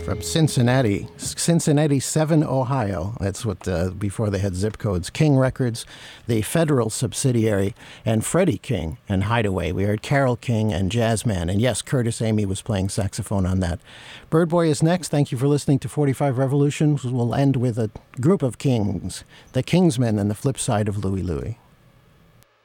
From Cincinnati, 7, Ohio. That's what, before they had zip codes. King Records, the federal subsidiary, and Freddie King and Hideaway. We heard Carole King and Jazzman. And yes, Curtis Amy was playing saxophone on that. Bird Boy is next. Thank you for listening to 45 Revolutions. We'll end with a group of kings, the Kingsmen and the flip side of Louie Louie.